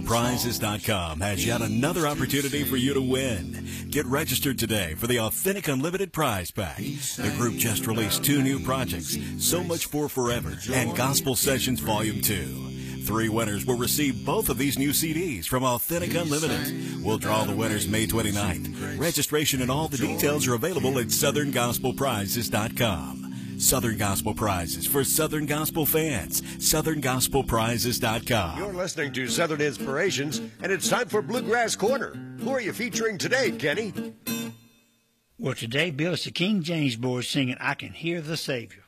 SouthernGospelPrizes.com has yet another opportunity for you to win. Get registered today for the Authentic Unlimited Prize Pack. The group just released 2 new projects, So Much for Forever and Gospel Sessions Volume 2. 3 winners will receive both of these new CDs from Authentic Unlimited. We'll draw the winners May 29th. Registration and all the details are available at SouthernGospelPrizes.com. Southern Gospel Prizes for Southern Gospel fans. SouthernGospelPrizes.com. You're listening to Southern Inspirations, and it's time for Bluegrass Corner. Who are you featuring today, Kenny? Well, today, Bill, it's the King James Boys singing I Can Hear the Savior.